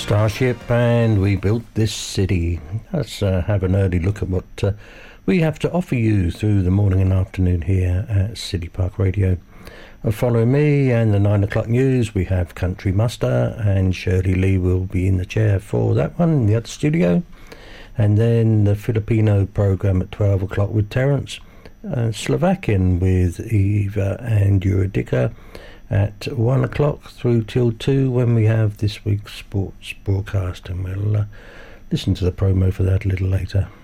Starship, and we built this city. Let's have an early look at what we have to offer you through the morning and afternoon here at City Park Radio. Following me and the 9 o'clock news, we have Country Muster, and Shirley Lee will be in the chair for that one in the other studio. And then the Filipino program at 12 o'clock with Terence, Slovakian with Eva and Eurydica at 1 o'clock through till 2 when we have this week's sports broadcast, and we'll listen to the promo for that a little later.